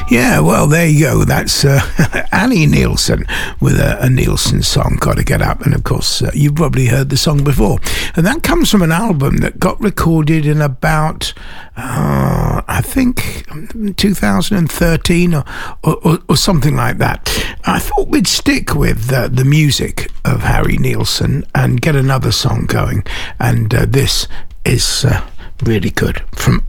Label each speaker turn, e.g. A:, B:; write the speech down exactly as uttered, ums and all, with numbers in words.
A: Yeah, well, there you go. That's uh, Annie Nielsen with a, a Nielsen song, Gotta Get Up. And of course, uh, you've probably heard the song before. And that comes from an album that got recorded in about, uh, I think, two thousand thirteen or, or, or something like that. I thought we'd stick with uh, the music of Harry Nielsen and get another song going. And uh, this is uh, really good from